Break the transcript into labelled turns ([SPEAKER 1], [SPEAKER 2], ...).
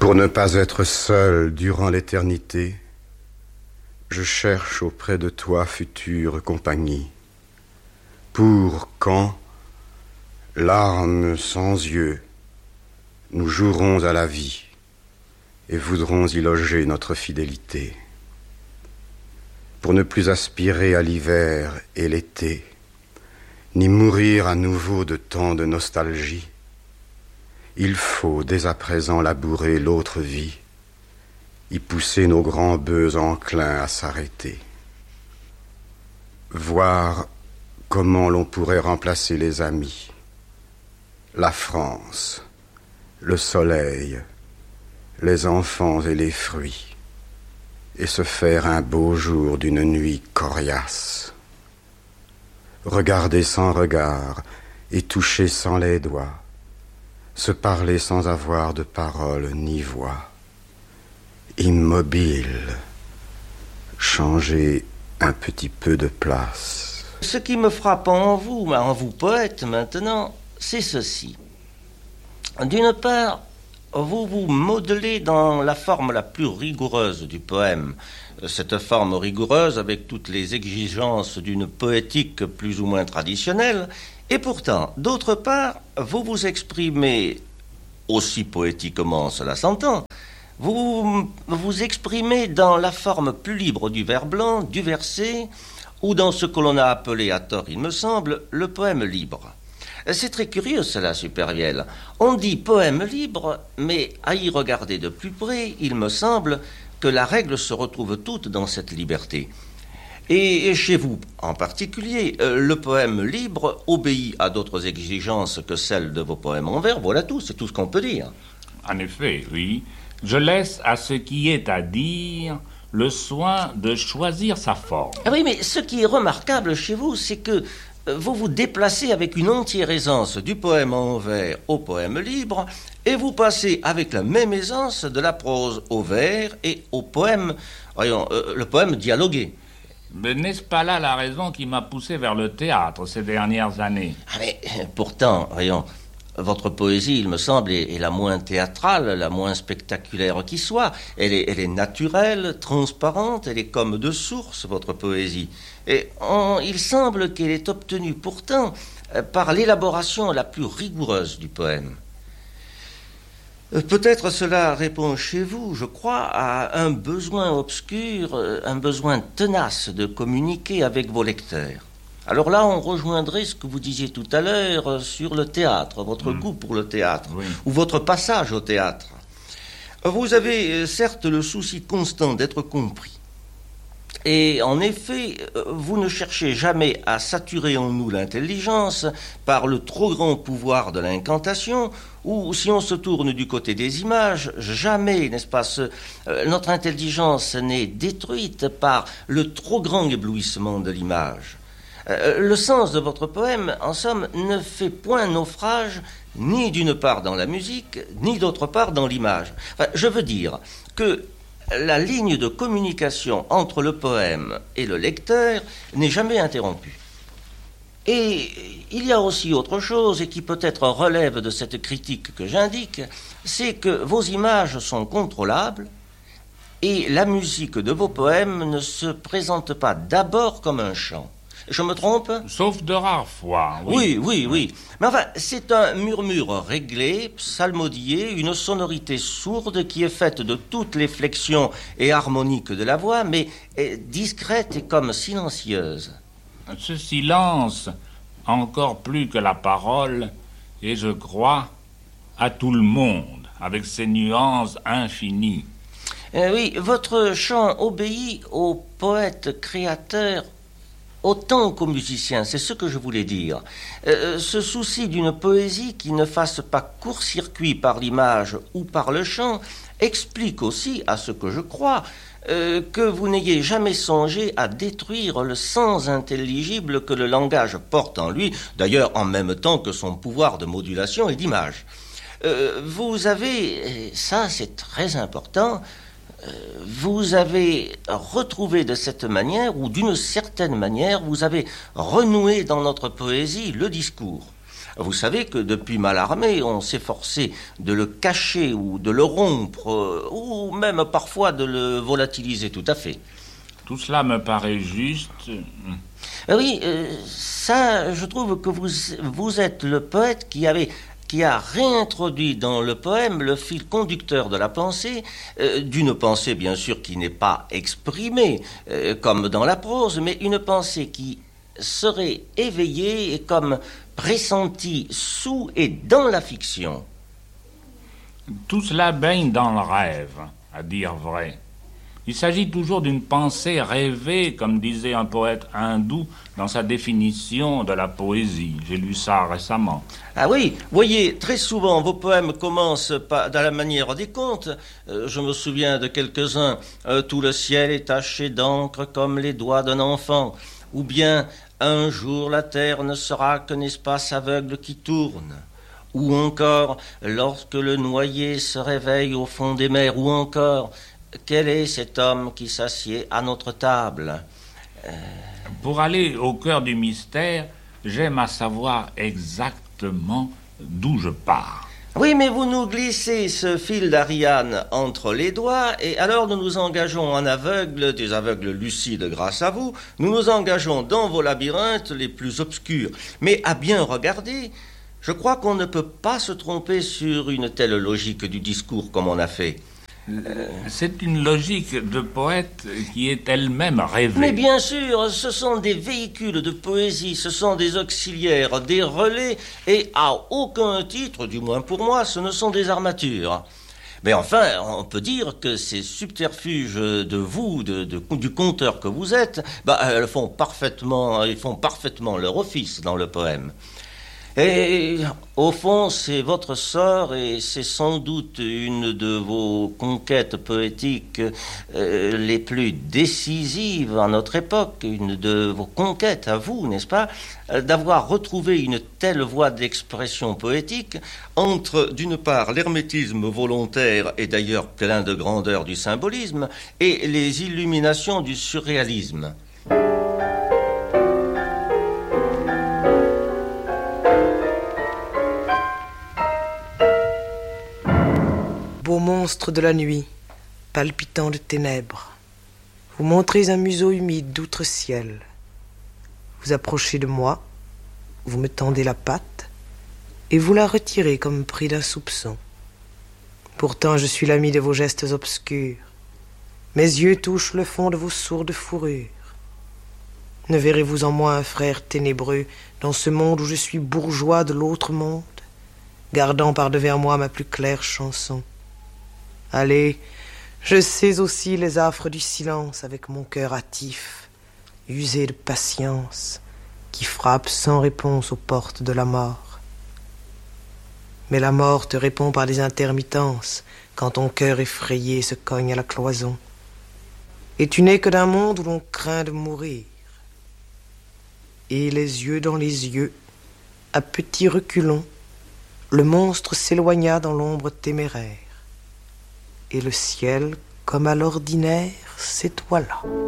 [SPEAKER 1] Pour ne pas être seul durant l'éternité, je cherche auprès de toi future compagnie. Pour quand, larmes sans yeux, nous jouerons à la vie et voudrons y loger notre fidélité. Pour ne plus aspirer à l'hiver et l'été, ni mourir à nouveau de tant de nostalgie, il faut dès à présent labourer l'autre vie, y pousser nos grands bœufs enclins à s'arrêter. Voir comment l'on pourrait remplacer les amis, la France, le soleil, les enfants et les fruits, et se faire un beau jour d'une nuit coriace. Regarder sans regard et toucher sans les doigts, se parler sans avoir de parole ni voix. Immobile, changer un petit peu de place.
[SPEAKER 2] Ce qui me frappe en vous poète maintenant, c'est ceci. D'une part, vous vous modelez dans la forme la plus rigoureuse du poème. Cette forme rigoureuse avec toutes les exigences d'une poétique plus ou moins traditionnelle. Et pourtant, d'autre part, vous vous exprimez, aussi poétiquement cela s'entend, vous vous exprimez dans la forme plus libre du vers blanc, du verset, ou dans ce que l'on a appelé à tort, il me semble, le poème libre. C'est très curieux cela, Supervielle. On dit poème libre, mais à y regarder de plus près, il me semble que la règle se retrouve toute dans cette liberté. Et chez vous, en particulier, le poème libre obéit à d'autres exigences que celles de vos poèmes en vers. Voilà tout, c'est tout ce qu'on peut dire.
[SPEAKER 3] En effet, oui. Je laisse à ce qui est à dire le soin de choisir sa forme.
[SPEAKER 2] Oui, mais ce qui est remarquable chez vous, c'est que vous vous déplacez avec une entière aisance du poème en vers au poème libre, et vous passez avec la même aisance de la prose au vers et au poème, le poème dialogué.
[SPEAKER 3] Mais n'est-ce pas là la raison qui m'a poussé vers le théâtre ces dernières années?
[SPEAKER 2] Mais pourtant, votre poésie, il me semble, est la moins théâtrale, la moins spectaculaire qui soit. Elle est naturelle, transparente, elle est comme de source, votre poésie. Et il semble qu'elle est obtenue pourtant par l'élaboration la plus rigoureuse du poème. Peut-être cela répond chez vous, je crois, à un besoin obscur, un besoin tenace de communiquer avec vos lecteurs. Alors là, on rejoindrait ce que vous disiez tout à l'heure sur le théâtre, votre goût pour le théâtre,
[SPEAKER 3] oui,
[SPEAKER 2] ou votre passage au théâtre. Vous avez certes le souci constant d'être compris. Et en effet, vous ne cherchez jamais à saturer en nous l'intelligence par le trop grand pouvoir de l'incantation, ou si on se tourne du côté des images, jamais, n'est-ce pas, notre intelligence n'est détruite par le trop grand éblouissement de l'image. Le sens de votre poème, en somme, ne fait point naufrage ni d'une part dans la musique, ni d'autre part dans l'image. Enfin, je veux dire que la ligne de communication entre le poème et le lecteur n'est jamais interrompue. Et il y a aussi autre chose, et qui peut-être relève de cette critique que j'indique, c'est que vos images sont contrôlables, et la musique de vos poèmes ne se présente pas d'abord comme un chant. Je me trompe?
[SPEAKER 3] Sauf de rares fois,
[SPEAKER 2] oui. Oui. Mais enfin, c'est un murmure réglé, psalmodié, une sonorité sourde qui est faite de toutes les flexions et harmoniques de la voix, mais discrète et comme silencieuse.
[SPEAKER 3] Ce silence, encore plus que la parole, et je crois, à tout le monde, avec ses nuances infinies.
[SPEAKER 2] Oui, votre chant obéit au poète créateur autant qu'aux musiciens, c'est ce que je voulais dire. Ce souci d'une poésie qui ne fasse pas court-circuit par l'image ou par le chant explique aussi, à ce que je crois, que vous n'ayez jamais songé à détruire le sens intelligible que le langage porte en lui, d'ailleurs en même temps que son pouvoir de modulation et d'image. Vous avez, ça c'est très important, vous avez retrouvé de cette manière, ou d'une certaine manière, vous avez renoué dans notre poésie le discours. Vous savez que depuis Mallarmé, on s'efforçait de le cacher ou de le rompre, ou même parfois de le volatiliser tout à fait.
[SPEAKER 3] Tout cela me paraît juste.
[SPEAKER 2] Oui, ça, je trouve que vous êtes le poète qui a réintroduit dans le poème le fil conducteur de la pensée, d'une pensée bien sûr qui n'est pas exprimée comme dans la prose, mais une pensée qui serait éveillée et comme pressentie sous et dans la fiction.
[SPEAKER 3] Tout cela baigne dans le rêve, à dire vrai. Il s'agit toujours d'une pensée rêvée, comme disait un poète hindou dans sa définition de la poésie. J'ai lu ça récemment.
[SPEAKER 2] Ah oui, voyez, très souvent vos poèmes commencent dans la manière des contes. Je me souviens de quelques-uns. Tout le ciel est taché d'encre comme les doigts d'un enfant. Ou bien, un jour la terre ne sera qu'un espace aveugle qui tourne. Ou encore, lorsque le noyé se réveille au fond des mers. Ou encore, quel est cet homme qui s'assied à notre table?
[SPEAKER 3] Pour aller au cœur du mystère, j'aime à savoir exactement d'où je pars.
[SPEAKER 2] Oui, mais vous nous glissez ce fil d'Ariane entre les doigts, et alors nous nous engageons en aveugles, des aveugles lucides grâce à vous, nous nous engageons dans vos labyrinthes les plus obscurs. Mais à bien regarder, je crois qu'on ne peut pas se tromper sur une telle logique du discours comme on a fait.
[SPEAKER 3] C'est une logique de poète qui est elle-même rêvée.
[SPEAKER 2] Mais bien sûr, ce sont des véhicules de poésie, ce sont des auxiliaires, des relais, et à aucun titre, du moins pour moi, ce ne sont des armatures. Mais enfin, on peut dire que ces subterfuges de vous, du conteur que vous êtes, ils font parfaitement leur office dans le poème. Et au fond, c'est votre sort et c'est sans doute une de vos conquêtes poétiques les plus décisives à notre époque, une de vos conquêtes à vous, n'est-ce pas, d'avoir retrouvé une telle voie d'expression poétique entre, d'une part, l'hermétisme volontaire et d'ailleurs plein de grandeur du symbolisme et les illuminations du surréalisme.
[SPEAKER 4] Beau monstre de la nuit, palpitant de ténèbres, vous montrez un museau humide d'outre-ciel. Vous approchez de moi, vous me tendez la patte, et vous la retirez comme pris d'un soupçon. Pourtant je suis l'ami de vos gestes obscurs. Mes yeux touchent le fond de vos sourdes fourrures. Ne verrez-vous en moi un frère ténébreux dans ce monde où je suis bourgeois de l'autre monde, gardant par-devers moi ma plus claire chanson? Allez, je sais aussi les affres du silence avec mon cœur hâtif, usé de patience, qui frappe sans réponse aux portes de la mort. Mais la mort te répond par des intermittences quand ton cœur effrayé se cogne à la cloison. Et tu n'es que d'un monde où l'on craint de mourir. Et les yeux dans les yeux, à petits reculons, le monstre s'éloigna dans l'ombre téméraire. Et le ciel, comme à l'ordinaire, s'étoila.